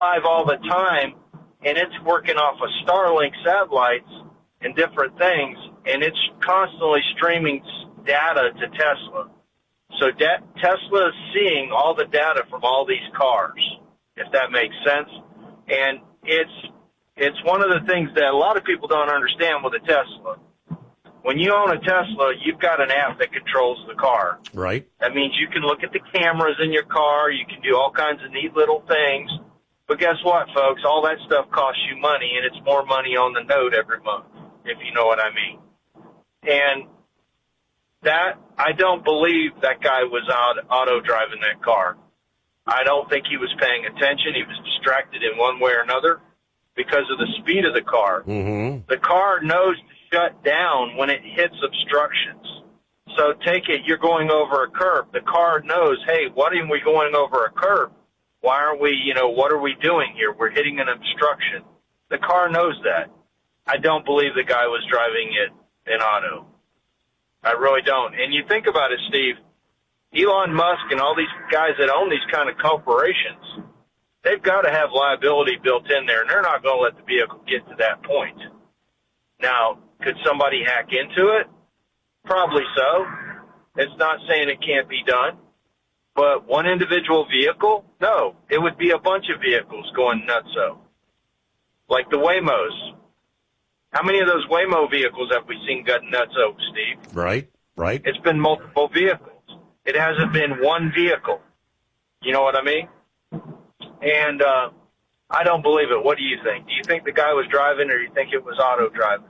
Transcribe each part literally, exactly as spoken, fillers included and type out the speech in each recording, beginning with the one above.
live all the time, and it's working off of Starlink satellites and different things, and it's constantly streaming data to Tesla. So da- Tesla is seeing all the data from all these cars, if that makes sense. And it's it's one of the things that a lot of people don't understand with a Tesla. When you own a Tesla, you've got an app that controls the car. Right. That means you can look at the cameras in your car. You can do all kinds of neat little things. But guess what, folks? All that stuff costs you money, and it's more money on the note every month, if you know what I mean. And that, I don't believe that guy was out auto driving that car. I don't think he was paying attention. He was distracted in one way or another because of the speed of the car. Mm-hmm. The car knows to shut down when it hits obstructions. So take it, you're going over a curb. The car knows, hey, why are we going over a curb? Why aren't we, you know, what are we doing here? We're hitting an obstruction. The car knows that. I don't believe the guy was driving it in auto. I really don't. And you think about it, Steve, Elon Musk and all these guys that own these kind of corporations, they've got to have liability built in there, and they're not going to let the vehicle get to that point. Now, could somebody hack into it? Probably so. It's not saying it can't be done. But one individual vehicle? No. It would be a bunch of vehicles going nutso. Like the Waymos. How many of those Waymo vehicles have we seen got nutso, Steve? Right, right. It's been multiple vehicles. It hasn't been one vehicle. You know what I mean? And uh, I don't believe it. What do you think? Do you think the guy was driving, or do you think it was auto driving?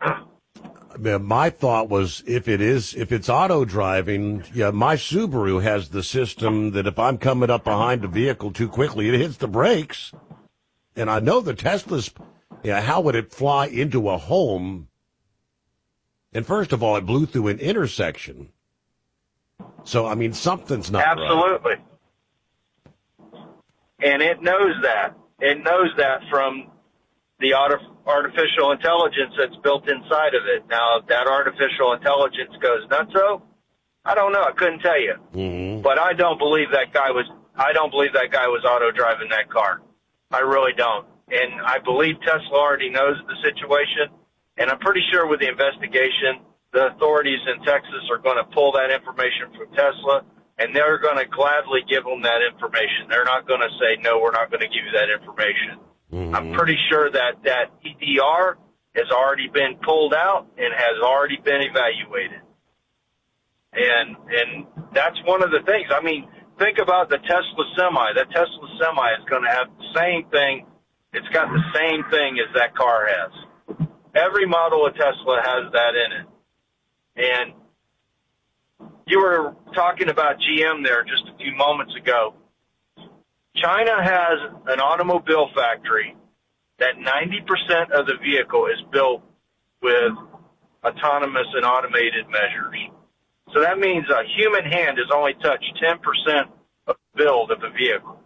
I mean, my thought was, if it is, if it's auto driving, yeah, my Subaru has the system that if I'm coming up behind a vehicle too quickly, it hits the brakes. And I know the Tesla's, yeah, how would it fly into a home? And first of all, it blew through an intersection. So, I mean, something's not right. Absolutely. And it knows that. It knows that from the artificial intelligence that's built inside of it. Now, if that artificial intelligence goes nutso, I don't know. I couldn't tell you. Mm-hmm. But I don't believe that guy was. I don't believe that guy was auto driving that car. I really don't. And I believe Tesla already knows the situation. And I'm pretty sure with the investigation, the authorities in Texas are going to pull that information from Tesla, and they're going to gladly give them that information. They're not going to say, no, we're not going to give you that information. Mm-hmm. I'm pretty sure that that E D R has already been pulled out and has already been evaluated. And and that's one of the things. I mean, think about the Tesla Semi. That Tesla Semi is going to have the same thing. It's got the same thing as that car has. Every model of Tesla has that in it. And you were talking about G M there just a few moments ago. China has an automobile factory that ninety percent of the vehicle is built with autonomous and automated measures. So that means a human hand has only touched ten percent of the build of the vehicle.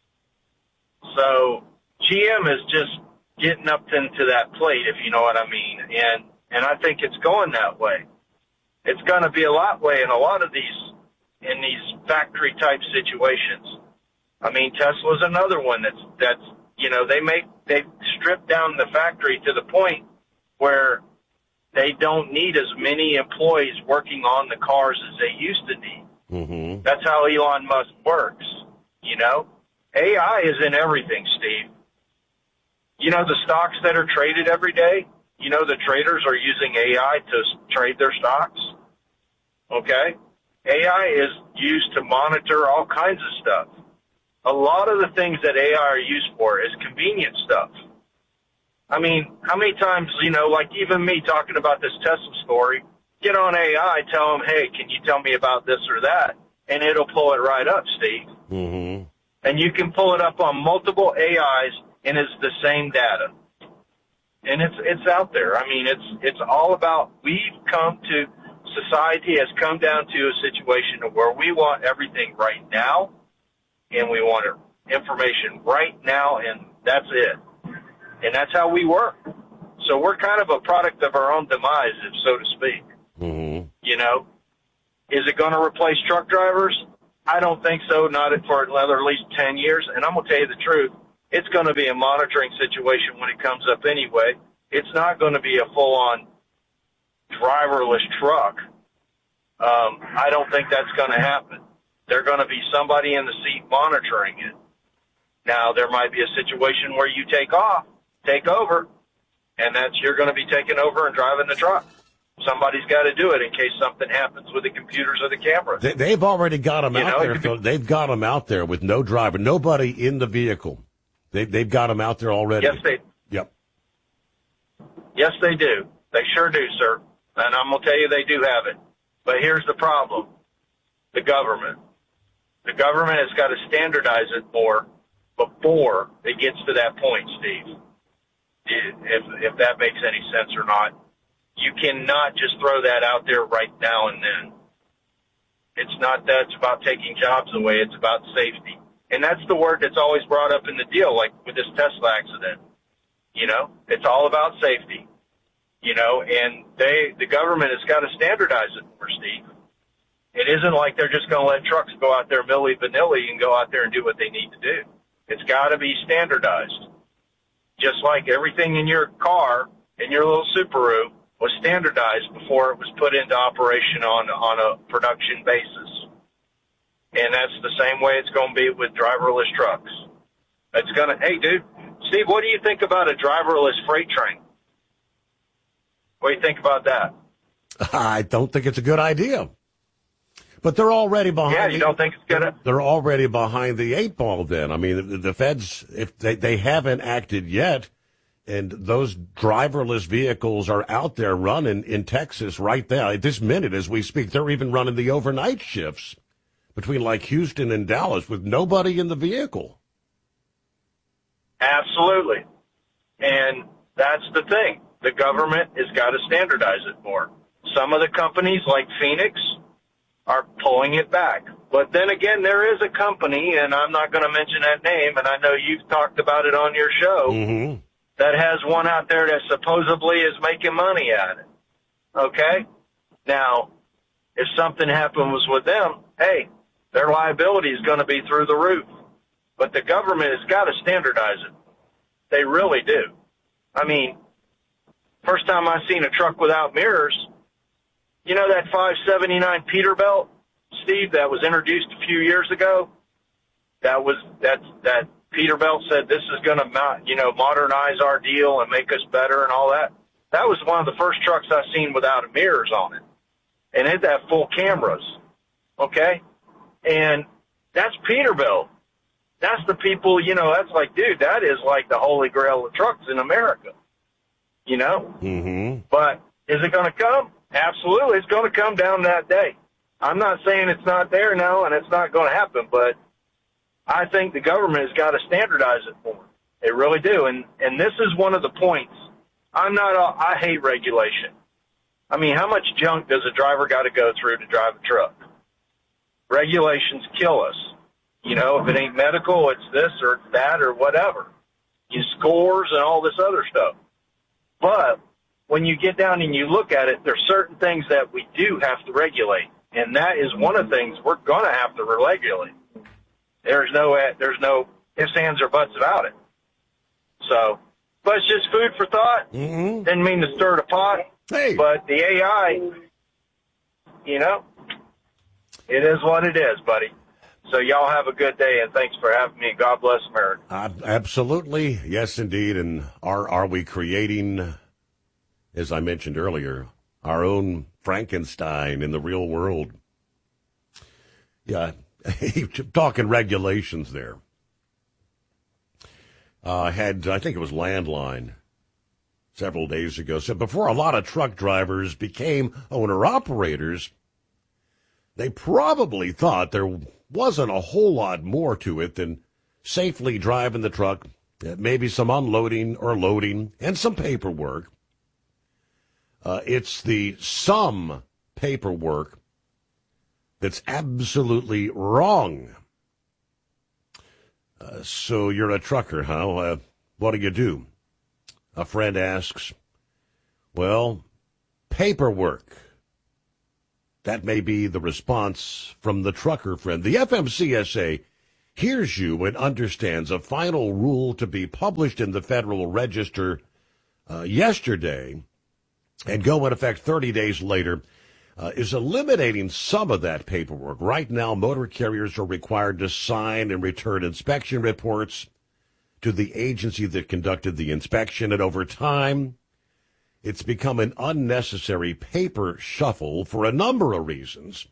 So G M is just getting up into that plate, if you know what I mean. And, and I think it's going that way. It's going to be a lot way in a lot of these, in these factory type situations. I mean, Tesla's another one that's, that's, you know, they make, they strip down the factory to the point where they don't need as many employees working on the cars as they used to need. Mm-hmm. That's how Elon Musk works, you know. A I is in everything, Steve. You know, the stocks that are traded every day, you know, the traders are using A I to trade their stocks, okay? A I is used to monitor all kinds of stuff. A lot of the things that A I are used for is convenient stuff. I mean, how many times, you know, like even me talking about this Tesla story, get on A I, tell them, hey, can you tell me about this or that? And it'll pull it right up, Steve. Mm-hmm. And you can pull it up on multiple A Is, and it's the same data. And it's it's out there. I mean, it's it's all about, we've come to, society has come down to a situation where we want everything right now, and we want information right now, and that's it. And that's how we work. So we're kind of a product of our own demise, if so to speak. Mm-hmm. You know, is it going to replace truck drivers? I don't think so, not for another at least ten years. And I'm going to tell you the truth. it's going to be a monitoring situation when it comes up anyway. It's not going to be a full-on driverless truck. Um, I don't think that's going to happen. There's going to be somebody in the seat monitoring it. Now, there might be a situation where you take off, take over, and that's you're going to be taking over and driving the truck. Somebody's got to do it in case something happens with the computers or the cameras. They, they've already got them you out know, there. Phil. They've got them out there with no driver, nobody in the vehicle. They, they've got them out there already. Yes, they. Yep. Yes, they do. They sure do, sir. And I'm going to tell you they do have it. But here's the problem. The government. The government has got to standardize it more before it gets to that point, Steve. If, if that makes any sense or not. You cannot just throw that out there right now and then. It's not that it's about taking jobs away. It's about safety. And that's the word that's always brought up in the deal, like with this Tesla accident. You know, it's all about safety. You know, and they, the government has got to standardize it more, Steve. It isn't like they're just going to let trucks go out there milly-vanilly and go out there and do what they need to do. It's got to be standardized. Just like everything in your car, in your little Subaru, was standardized before it was put into operation on, on a production basis. And that's the same way it's going to be with driverless trucks. It's going to, hey, dude, Steve, what do you think about a driverless freight train? What do you think about that? I don't think it's a good idea. But they're already behind. Yeah, you don't think it's good? They're already behind the eight ball then. I mean, the, the feds, if they, they haven't acted yet, and those driverless vehicles are out there running in Texas right now. At this minute, as we speak, they're even running the overnight shifts between like Houston and Dallas with nobody in the vehicle. Absolutely. And that's the thing. The government has got to standardize it more. Some of the companies like Phoenix are pulling it back. But then again, there is a company, and I'm not going to mention that name, and I know you've talked about it on your show, mm-hmm. that has one out there that supposedly is making money at it. Okay? Now, if something happens with them, hey, their liability is going to be through the roof. But the government has got to standardize it. They really do. I mean, first time I seen a truck without mirrors, you know that five seventy-nine Peterbilt, Steve, that was introduced a few years ago? That was, that, that Peterbilt said this is going to, you know, modernize our deal and make us better and all that. That was one of the first trucks I seen without mirrors on it. And it had full cameras. Okay? And that's Peterbilt. That's the people, you know, that's like, dude, that is like the holy grail of trucks in America. You know? Mm-hmm. But is it going to come? Absolutely. It's going to come down that day. I'm not saying it's not there now and it's not going to happen, but I think the government has got to standardize it more. They really do. And, and this is one of the points. I'm not, a, I hate regulation. I mean, how much junk does a driver got to go through to drive a truck? Regulations kill us. You know, if it ain't medical, it's this or it's that or whatever. You scores and all this other stuff. But when you get down and you look at it, there's certain things that we do have to regulate. And that is one of the things we're going to have to regulate. There's no, there's no ifs, ands, or buts about it. So, but it's just food for thought. Mm-hmm. Didn't mean to stir the pot. Hey. But the A I, you know, it is what it is, buddy. So y'all have a good day, and thanks for having me. God bless America. Uh, absolutely. Yes, indeed. And are are we creating, as I mentioned earlier, our own Frankenstein in the real world? Yeah, talking regulations there. Uh, I had, I think it was Landline several days ago, said before a lot of truck drivers became owner-operators, they probably thought there wasn't a whole lot more to it than safely driving the truck, maybe some unloading or loading, and some paperwork. Uh, it's the some paperwork that's absolutely wrong. Uh, so you're a trucker, huh? Uh, what do you do? A friend asks, well, paperwork. That may be the response from the trucker friend. The F M C S A hears you and understands a final rule to be published in the Federal Register uh, yesterday and go into effect thirty days later uh, is eliminating some of that paperwork. Right now, motor carriers are required to sign and return inspection reports to the agency that conducted the inspection, and over time, it's become an unnecessary paper shuffle for a number of reasons.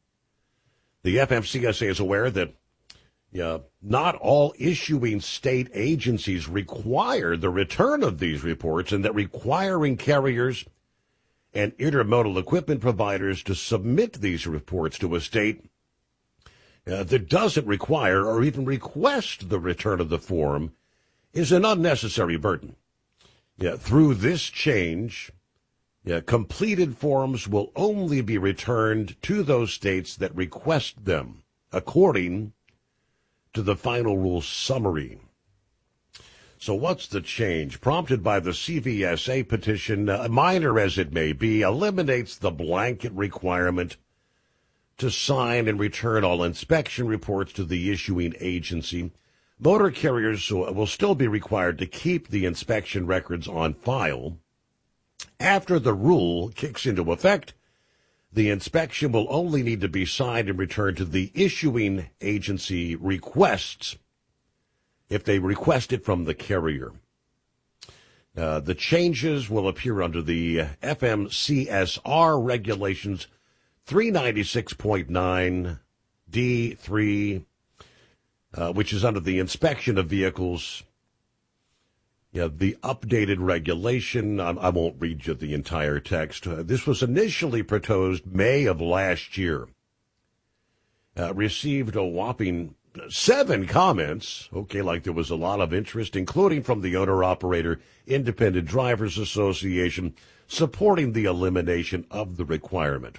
The F M C S A is aware that yeah, not all issuing state agencies require the return of these reports, and that requiring carriers and intermodal equipment providers to submit these reports to a state uh, that doesn't require or even request the return of the form is an unnecessary burden. Yeah, through this change, yeah, completed forms will only be returned to those states that request them, according to the final rule summary. So what's the change? Prompted by the C V S A petition, uh, minor as it may be, eliminates the blanket requirement to sign and return all inspection reports to the issuing agency. Motor carriers will still be required to keep the inspection records on file. After the rule kicks into effect, the inspection will only need to be signed and returned to the issuing agency requests if they request it from the carrier. Uh, the changes will appear under the F M C S R regulations three ninety-six point nine D three, uh, which is under the inspection of vehicles. Yeah, the updated regulation, I, I won't read you the entire text. Uh, this was initially proposed May of last year. Uh, received a whopping seven comments. Okay, like there was a lot of interest, including from the Owner-Operator Independent Drivers Association, supporting the elimination of the requirement.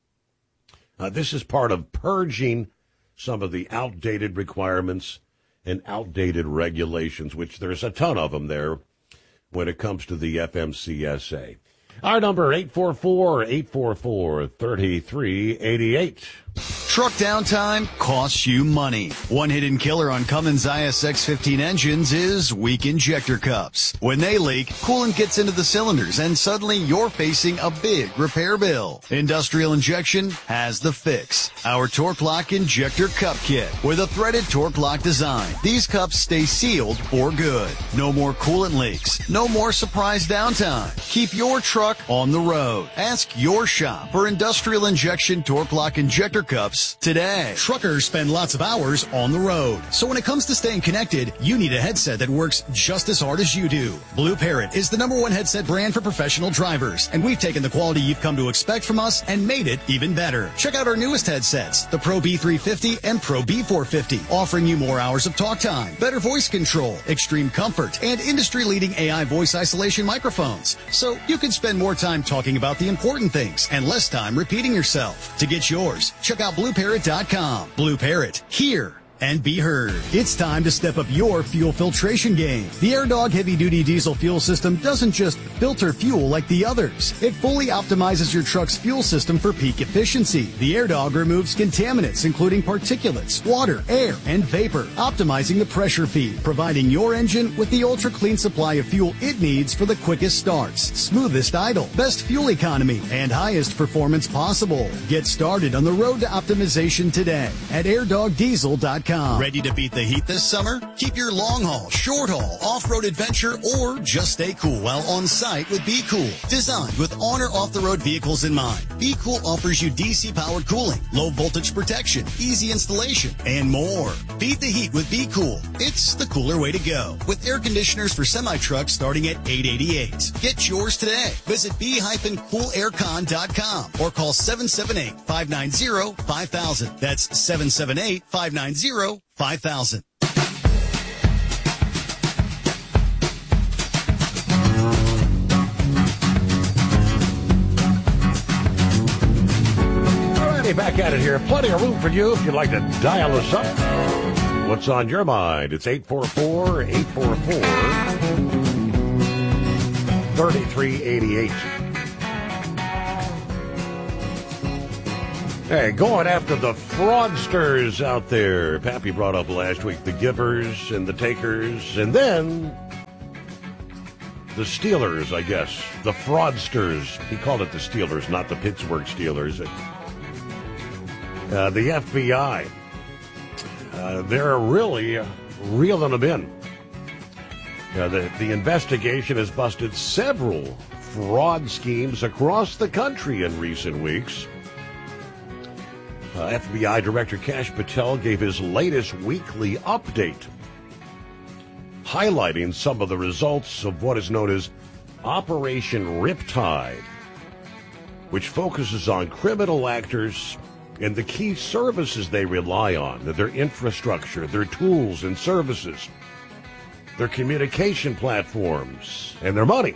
Uh, this is part of purging some of the outdated requirements and outdated regulations, which there's a ton of them there when it comes to the F M C S A. Our number, eight four four, eight four four, three three eight eight. Truck downtime costs you money. One hidden killer on Cummins I S X fifteen engines is weak injector cups. When they leak, coolant gets into the cylinders and suddenly you're facing a big repair bill. Industrial Injection has the fix. Our Torque Lock Injector Cup Kit with a threaded Torque Lock design. These cups stay sealed for good. No more coolant leaks. No more surprise downtime. Keep your truck on the road. Ask your shop for Industrial Injection Torque Lock Injector Cups today. Truckers spend lots of hours on the road. So when it comes to staying connected, you need a headset that works just as hard as you do. Blue Parrot is the number one headset brand for professional drivers, and we've taken the quality you've come to expect from us and made it even better. Check out our newest headsets, the Pro B three fifty and Pro B four fifty, offering you more hours of talk time, better voice control, extreme comfort, and industry-leading A I voice isolation microphones. So you can spend more time talking about the important things and less time repeating yourself. To get yours, check out blue parrot dot com. Blue Parrot, hear and be heard. It's time to step up your fuel filtration game. The AirDog heavy-duty diesel fuel system doesn't just filter fuel like the others. It fully optimizes your truck's fuel system for peak efficiency. The AirDog removes contaminants, including particulates, water, air, and vapor, optimizing the pressure feed, providing your engine with the ultra-clean supply of fuel it needs for the quickest starts, smoothest idle, best fuel economy, and highest performance possible. Get started on the road to optimization today at air dog diesel dot com. Ready to beat the heat this summer? Keep your long haul, short haul, off-road adventure, or just stay cool while on site with Be Cool. Designed with on or off-the-road vehicles in mind, Be Cool offers you D C-powered cooling, low voltage protection, easy installation, and more. Beat the heat with Be Cool. It's the cooler way to go. With air conditioners for semi-trucks starting at eight dollars and eighty-eight cents. Get yours today. Visit be cool air con dot com or call seven seven eight, five nine zero, five thousand. That's seven seven eight, five nine zero, five thousand. Alrighty, back at it here. Plenty of room for you if you'd like to dial us up. What's on your mind? It's eight four four, eight four four, three three eight eight. Hey, going after the fraudsters out there. Pappy brought up last week the givers and the takers, and then the Steelers, I guess. The fraudsters. He called it the Steelers, not the Pittsburgh Steelers. Uh, the F B I. Uh, they're really uh, reeling them in. Uh, the, the investigation has busted several fraud schemes across the country in recent weeks. Uh, F B I Director Kash Patel gave his latest weekly update, highlighting some of the results of what is known as Operation Riptide, which focuses on criminal actors and the key services they rely on, their infrastructure, their tools and services, their communication platforms, and their money.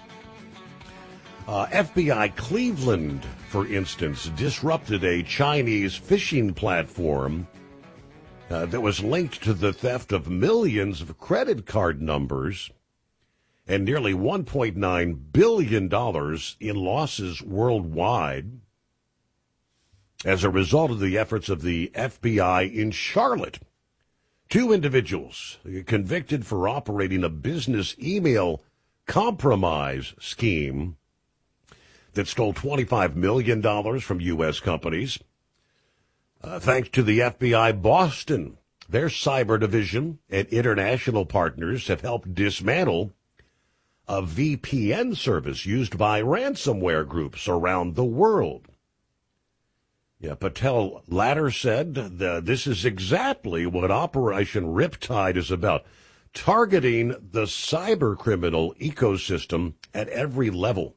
Uh, F B I Cleveland, for instance, disrupted a Chinese phishing platform uh, that was linked to the theft of millions of credit card numbers and nearly one point nine billion dollars in losses worldwide as a result of the efforts of the F B I in Charlotte. Two individuals convicted for operating a business email compromise scheme that stole twenty-five million dollars from U S companies. Uh, thanks to the F B I Boston, their cyber division and international partners have helped dismantle a V P N service used by ransomware groups around the world. Yeah, Patel latter said that this is exactly what Operation Riptide is about, targeting the cyber criminal ecosystem at every level.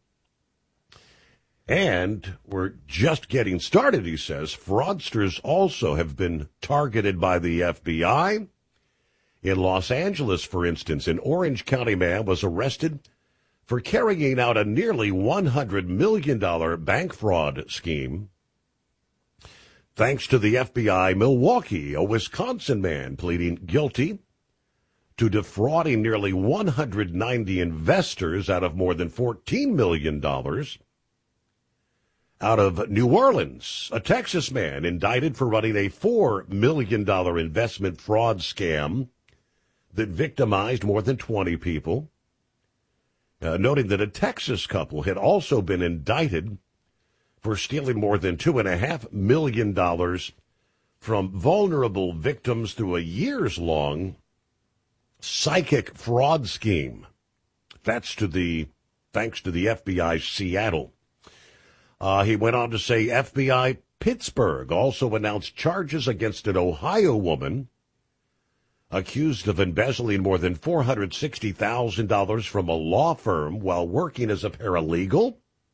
And we're just getting started, he says. Fraudsters also have been targeted by the F B I. In Los Angeles, for instance, an Orange County man was arrested for carrying out a nearly one hundred million dollars bank fraud scheme. Thanks to the F B I Milwaukee, a Wisconsin man pleading guilty to defrauding nearly one hundred ninety investors out of more than fourteen million dollars. Out of New Orleans, a Texas man indicted for running a four million dollars investment fraud scam that victimized more than twenty people. Uh, noting that a Texas couple had also been indicted for stealing more than two point five million dollars from vulnerable victims through a years-long psychic fraud scheme. That's to the thanks to the F B I Seattle. Uh, he went on to say F B I Pittsburgh also announced charges against an Ohio woman accused of embezzling more than four hundred sixty thousand dollars from a law firm while working as a paralegal.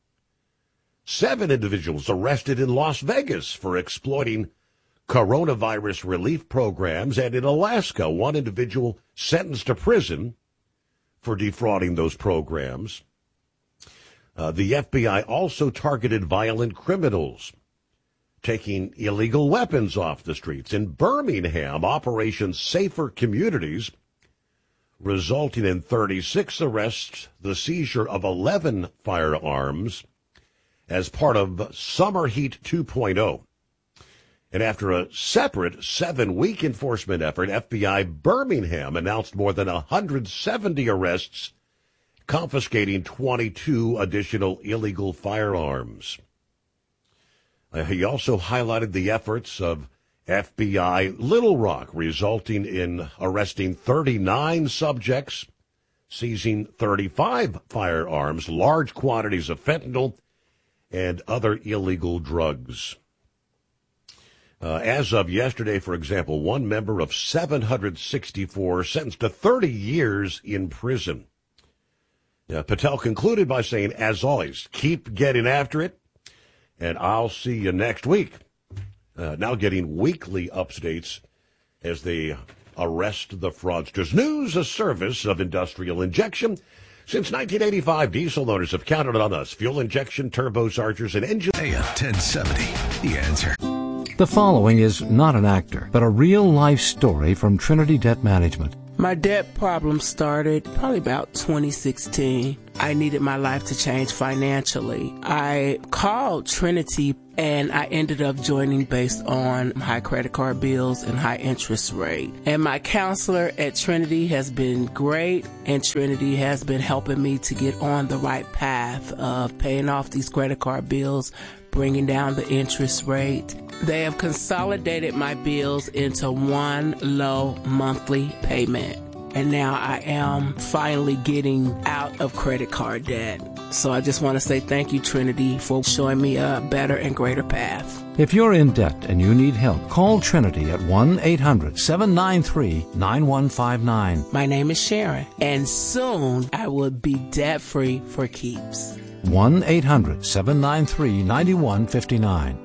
Seven individuals arrested in Las Vegas for exploiting coronavirus relief programs, and in Alaska, one individual sentenced to prison for defrauding those programs. Uh, the F B I also targeted violent criminals, taking illegal weapons off the streets. In Birmingham, Operation Safer Communities, resulting in thirty-six arrests, the seizure of eleven firearms as part of Summer Heat two point oh. And after a separate seven-week enforcement effort, F B I Birmingham announced more than one hundred seventy arrests, confiscating twenty-two additional illegal firearms. Uh, he also highlighted the efforts of F B I Little Rock, resulting in arresting thirty-nine subjects, seizing thirty-five firearms, large quantities of fentanyl, and other illegal drugs. Uh, as of yesterday, for example, one member of seven hundred sixty-four sentenced to thirty years in prison. Uh, Patel concluded by saying, as always, keep getting after it, and I'll see you next week. Uh, now getting weekly updates as they arrest the fraudsters. News, a service of Industrial Injection. Since nineteen eighty-five, diesel owners have counted on us. Fuel injection, turbochargers, and engine. A M ten seventy, The Answer. The following is not an actor, but a real-life story from Trinity Debt Management. My debt problem started probably about twenty sixteen. I needed my life to change financially. I called Trinity and I ended up joining based on high credit card bills and high interest rate. And my counselor at Trinity has been great, and Trinity has been helping me to get on the right path of paying off these credit card bills, bringing down the interest rate. They have consolidated my bills into one low monthly payment. And now I am finally getting out of credit card debt. So I just want to say thank you, Trinity, for showing me a better and greater path. If you're in debt and you need help, call Trinity at one eight hundred seven nine three nine one five nine. My name is Sharon, and soon I will be debt-free for keeps. one eight hundred seven nine three nine one five nine.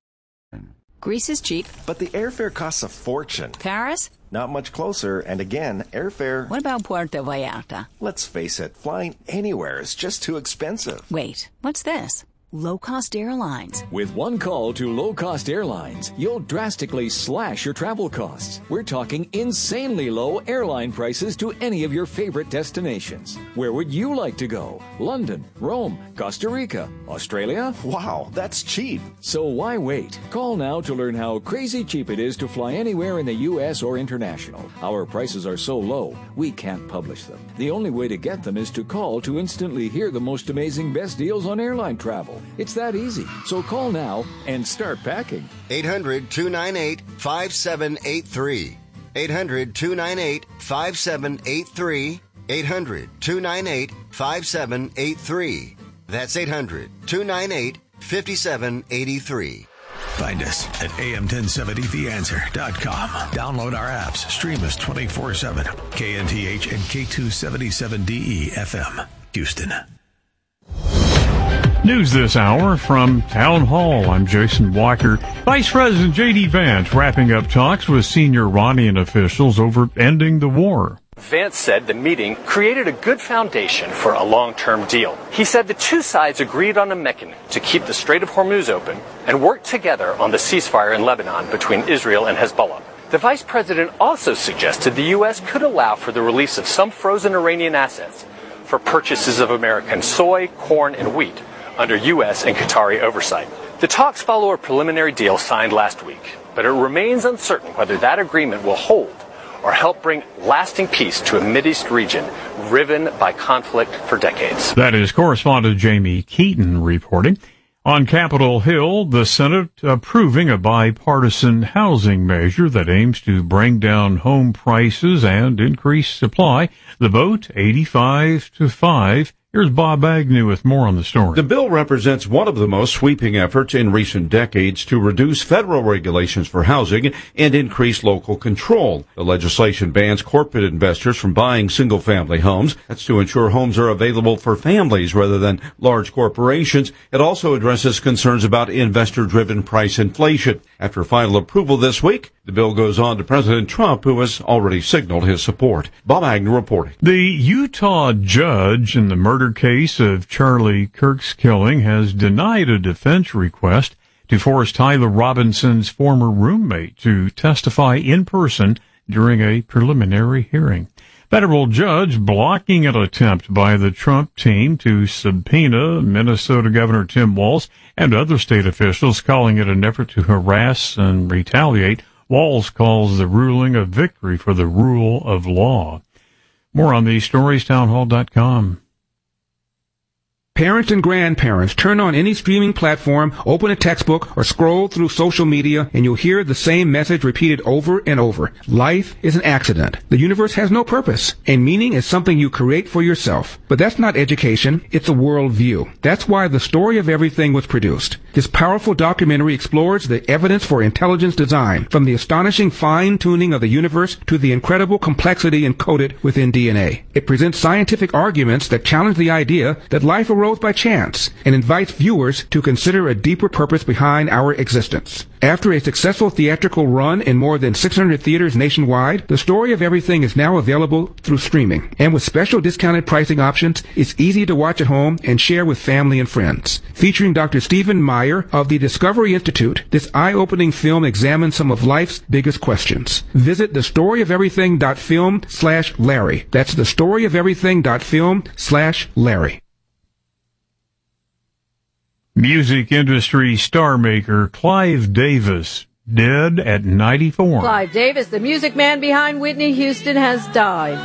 Greece is cheap. But the airfare costs a fortune. Paris? Not much closer, and again, airfare... What about Puerto Vallarta? Let's face it, flying anywhere is just too expensive. Wait, what's this? Low-cost airlines. With one call to low-cost airlines, you'll drastically slash your travel costs. We're talking insanely low airline prices to any of your favorite destinations. Where would you like to go? London, Rome, Costa Rica, Australia? Wow, that's cheap. So why wait? Call now to learn how crazy cheap it is to fly anywhere in the U S or international. Our prices are so low, we can't publish them. The only way to get them is to call to instantly hear the most amazing best deals on airline travel. It's that easy. So call now and start packing. eight hundred two nine eight five seven eight three. eight hundred two nine eight five seven eight three. eight hundred two nine eight five seven eight three. That's eight hundred two nine eight five seven eight three. Find us at A M ten seventy the answer dot com. Download our apps. Stream us twenty-four seven. K N T H and K two seventy-seven D E F M. Houston. News this hour from Town Hall. I'm Jason Walker. Vice President J D. Vance wrapping up talks with senior Iranian officials over ending the war. Vance said the meeting created a good foundation for a long-term deal. He said the two sides agreed on a mechanism to keep the Strait of Hormuz open and work together on the ceasefire in Lebanon between Israel and Hezbollah. The vice president also suggested the U S could allow for the release of some frozen Iranian assets for purchases of American soy, corn, and wheat under U S and Qatari oversight. The talks follow a preliminary deal signed last week, but it remains uncertain whether that agreement will hold or help bring lasting peace to a Mideast region riven by conflict for decades. That is correspondent Jamie Keaton reporting. On Capitol Hill, the Senate approving a bipartisan housing measure that aims to bring down home prices and increase supply. The vote, eighty-five to five. Here's Bob Agnew with more on the story. The bill represents one of the most sweeping efforts in recent decades to reduce federal regulations for housing and increase local control. The legislation bans corporate investors from buying single-family homes. That's to ensure homes are available for families rather than large corporations. It also addresses concerns about investor-driven price inflation. After final approval this week, the bill goes on to President Trump, who has already signaled his support. Bob Agnew reporting. The Utah judge in the murder case of Charlie Kirk's killing has denied a defense request to force Tyler Robinson's former roommate to testify in person during a preliminary hearing. Federal judge blocking an attempt by the Trump team to subpoena Minnesota Governor Tim Walz and other state officials, calling it an effort to harass and retaliate. Walz calls the ruling a victory for the rule of law. More on these stories, townhall dot com. Parents and grandparents, turn on any streaming platform, open a textbook, or scroll through social media, and you'll hear the same message repeated over and over. Life is an accident. The universe has no purpose, and meaning is something you create for yourself. But that's not education, it's a worldview. That's why The Story of Everything was produced. This powerful documentary explores the evidence for intelligence design, from the astonishing fine-tuning of the universe to the incredible complexity encoded within D N A. It presents scientific arguments that challenge the idea that life arose by chance and invites viewers to consider a deeper purpose behind our existence. After a successful theatrical run in more than six hundred theaters nationwide, The Story of Everything is now available through streaming. And with special discounted pricing options, it's easy to watch at home and share with family and friends. Featuring Doctor Stephen Meyer, Dyer of the Discovery Institute, this eye-opening film examines some of life's biggest questions. Visit thestoryoferything.film slash Larry. That's thestoryoferything.film slash Larry. Music industry star maker Clive Davis, dead at ninety-four. Clive Davis, the music man behind Whitney Houston, has died.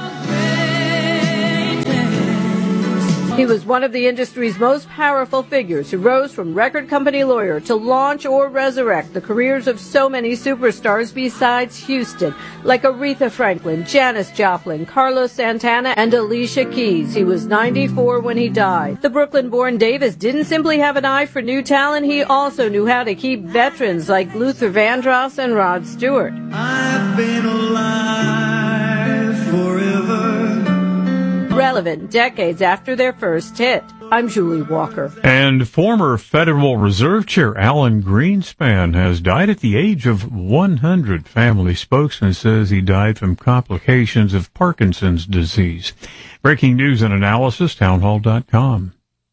He was one of the industry's most powerful figures who rose from record company lawyer to launch or resurrect the careers of so many superstars besides Houston, like Aretha Franklin, Janis Joplin, Carlos Santana, and Alicia Keys. He was ninety-four when he died. The Brooklyn-born Davis didn't simply have an eye for new talent, he also knew how to keep veterans like Luther Vandross and Rod Stewart. I've been alive forever. Relevant decades after their first hit. I'm Julie Walker. And former Federal Reserve Chair Alan Greenspan has died at the age of one hundred. Family spokesman says he died from complications of Parkinson's disease. Breaking news and analysis, townhall dot com.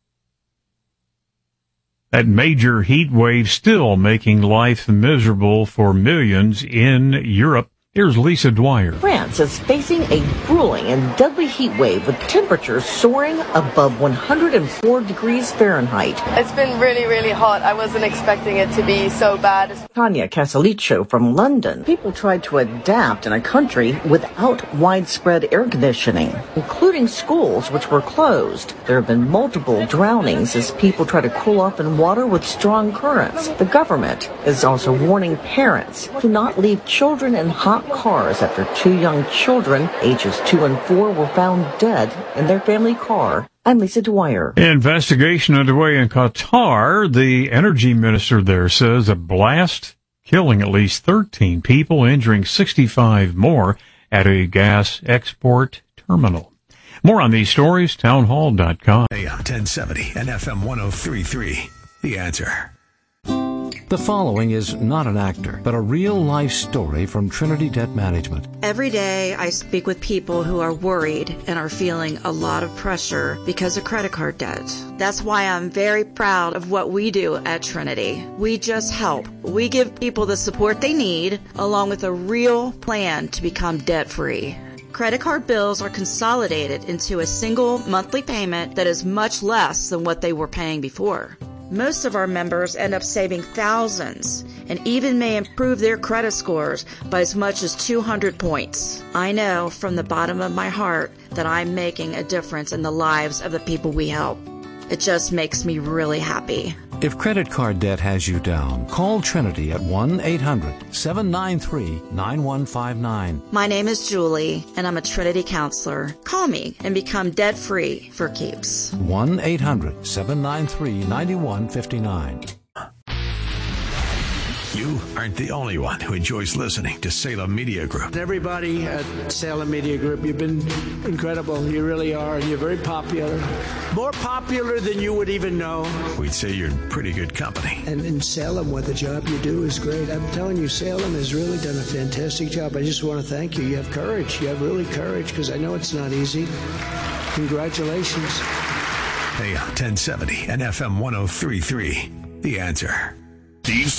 That major heat wave still making life miserable for millions in Europe. Here's Lisa Dwyer. France is facing a grueling and deadly heat wave with temperatures soaring above one hundred four degrees Fahrenheit. It's been really, really hot. I wasn't expecting it to be so bad. Tanya Casalicio from London. People tried to adapt in a country without widespread air conditioning, including schools which were closed. There have been multiple drownings as people try to cool off in water with strong currents. The government is also warning parents to not leave children in hot cars after two young children, ages two and four, were found dead in their family car. I'm Lisa Dwyer. Investigation underway in Qatar. The energy minister there says a blast killing at least thirteen people, injuring sixty-five more at a gas export terminal. More on these stories, townhall dot com. A M ten seventy and F M one oh three point three. The Answer. The following is not an actor, but a real-life story from Trinity Debt Management. Every day I speak with people who are worried and are feeling a lot of pressure because of credit card debt. That's why I'm very proud of what we do at Trinity. We just help. We give people the support they need, along with a real plan to become debt-free. Credit card bills are consolidated into a single monthly payment that is much less than what they were paying before. Most of our members end up saving thousands and even may improve their credit scores by as much as two hundred points. I know from the bottom of my heart that I'm making a difference in the lives of the people we help. It just makes me really happy. If credit card debt has you down, call Trinity at one eight hundred seven nine three nine one five nine. My name is Julie, and I'm a Trinity counselor. Call me and become debt-free for keeps. one eight hundred seven nine three nine one five nine. You aren't the only one who enjoys listening to Salem Media Group. Everybody at Salem Media Group, you've been incredible. You really are. You're very popular. More popular than you would even know. We'd say you're in pretty good company. And in Salem, what the job you do is great. I'm telling you, Salem has really done a fantastic job. I just want to thank you. You have courage. You have really courage, because I know it's not easy. Congratulations. A M ten seventy and F M one oh three point three. The Answer. Steve